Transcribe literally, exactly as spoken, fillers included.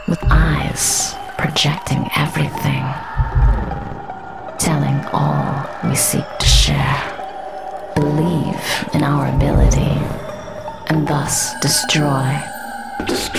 with eyes projecting everything, telling all we seek to share, believe in our ability, and thus destroy.